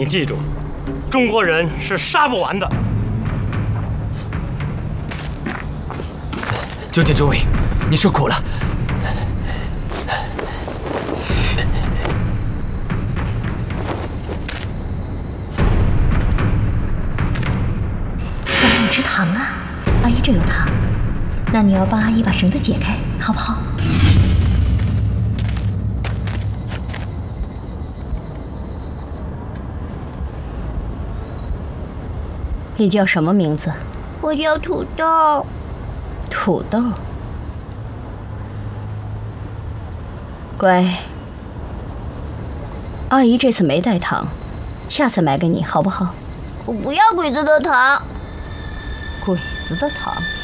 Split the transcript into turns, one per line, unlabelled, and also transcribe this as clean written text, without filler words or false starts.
你记住，中国人是杀不完的。
九鼎中尉，你受苦了。
再来一支糖啊！阿姨这有糖，那你要帮阿姨把绳子解开，好不好？
你叫什么名字？
我叫土豆。
土豆。乖，阿姨这次没带糖，下次买给你好不好？
我不要鬼子的糖。
鬼子的糖。